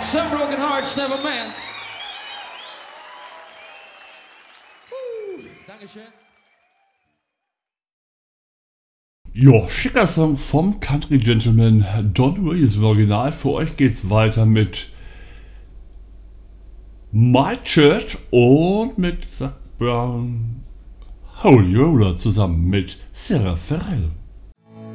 Some broken hearts never mend. Dankeschön. Ja, schicker Song vom Country Gentleman Don Williams im Original. Für euch geht's weiter mit My Church und mit Zac Brown Holy Roller zusammen mit Sarah Farrell.